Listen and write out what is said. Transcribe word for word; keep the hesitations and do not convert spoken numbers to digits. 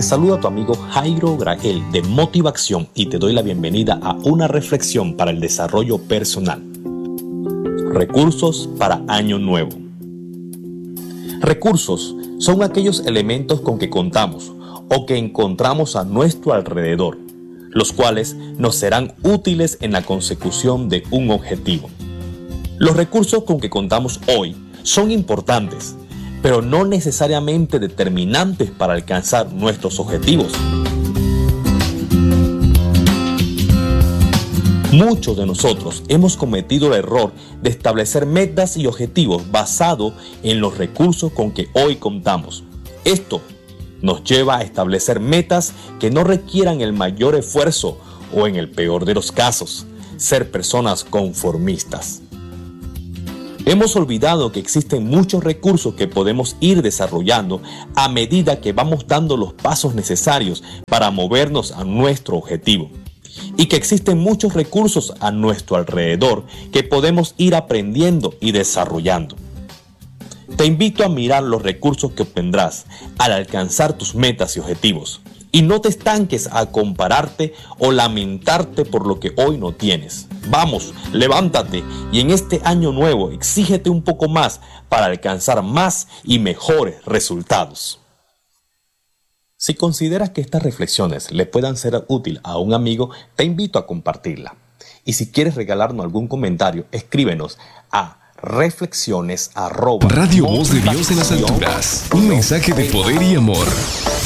Te saluda tu amigo Jairo Grael de Motivación y te doy la bienvenida a una reflexión para el desarrollo personal. Recursos para Año Nuevo. Recursos son aquellos elementos con que contamos o que encontramos a nuestro alrededor, los cuales nos serán útiles en la consecución de un objetivo. Los recursos con que contamos hoy son importantes, pero no necesariamente determinantes para alcanzar nuestros objetivos. Muchos de nosotros hemos cometido el error de establecer metas y objetivos basados en los recursos con que hoy contamos. Esto nos lleva a establecer metas que no requieran el mayor esfuerzo o, en el peor de los casos, ser personas conformistas. Hemos olvidado que existen muchos recursos que podemos ir desarrollando a medida que vamos dando los pasos necesarios para movernos a nuestro objetivo. Y que existen muchos recursos a nuestro alrededor que podemos ir aprendiendo y desarrollando. Te invito a mirar los recursos que obtendrás al alcanzar tus metas y objetivos. Y no te estanques a compararte o lamentarte por lo que hoy no tienes. Vamos, levántate y en este año nuevo exígete un poco más para alcanzar más y mejores resultados. Si consideras que estas reflexiones le puedan ser útil a un amigo, te invito a compartirla. Y si quieres regalarnos algún comentario, escríbenos a reflexiones arroba Radio Voz de Dios en las alturas. Un mensaje de poder y amor.